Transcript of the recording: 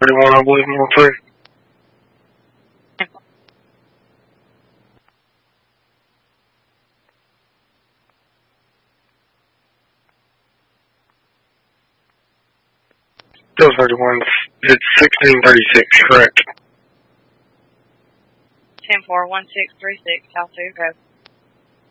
31, I believe, more free. Bill 31, it's 1636, correct? 10-4-1636, South 2 Road.